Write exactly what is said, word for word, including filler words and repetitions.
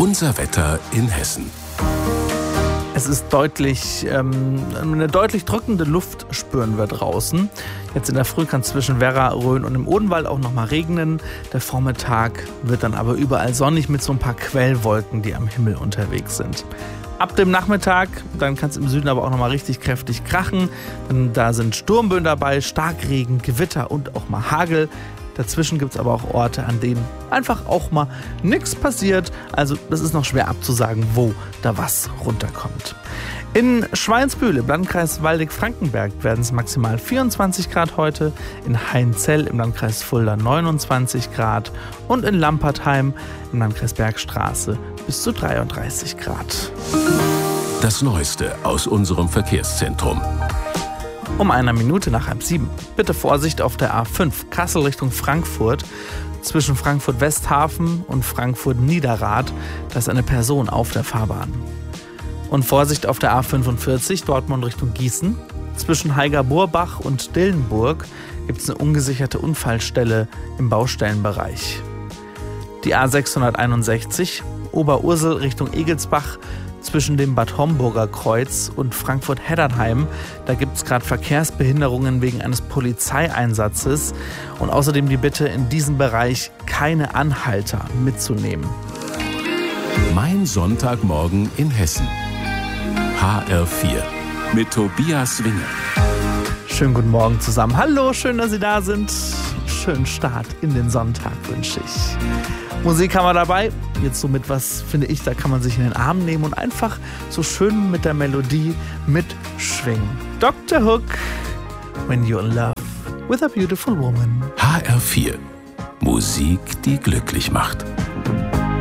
Unser Wetter in Hessen. Es ist deutlich, ähm, eine deutlich drückende Luft spüren wir draußen. Jetzt in der Früh kann es zwischen Werra, Rhön und im Odenwald auch noch mal regnen. Der Vormittag wird dann aber überall sonnig mit so ein paar Quellwolken, die am Himmel unterwegs sind. Ab dem Nachmittag, dann kann es im Süden aber auch noch mal richtig kräftig krachen. Da sind Sturmböen dabei, Starkregen, Gewitter und auch mal Hagel. Dazwischen gibt es aber auch Orte, an denen einfach auch mal nichts passiert. Also das ist noch schwer abzusagen, wo da was runterkommt. In Schweinsbühl im Landkreis Waldeck-Frankenberg werden es maximal vierundzwanzig Grad heute, in Heinzell im Landkreis Fulda neunundzwanzig Grad und in Lampertheim im Landkreis Bergstraße bis zu dreiunddreißig Grad. Das Neueste aus unserem Verkehrszentrum. Um einer Minute nach halb sieben. Bitte Vorsicht auf der A fünf, Kassel Richtung Frankfurt. Zwischen Frankfurt-Westhafen und Frankfurt-Niederrad, da ist eine Person auf der Fahrbahn. Und Vorsicht auf der A fünfundvierzig, Dortmund Richtung Gießen. Zwischen Heiger-Burbach und Dillenburg gibt es eine ungesicherte Unfallstelle im Baustellenbereich. Die A sechshunderteinundsechzig, Oberursel Richtung Egelsbach, zwischen dem Bad Homburger Kreuz und Frankfurt-Heddernheim. Da gibt es gerade Verkehrsbehinderungen wegen eines Polizeieinsatzes und außerdem die Bitte, in diesem Bereich keine Anhalter mitzunehmen. Mein Sonntagmorgen in Hessen. H R vier mit Tobias Winger. Schönen guten Morgen zusammen. Hallo, schön, dass Sie da sind. Schönen Start in den Sonntag wünsche ich. Musik haben wir dabei. Jetzt so mit was, finde ich, da kann man sich in den Arm nehmen und einfach so schön mit der Melodie mitschwingen. Doktor Hook, When You're in Love with a Beautiful Woman. H R vier. Musik, die glücklich macht.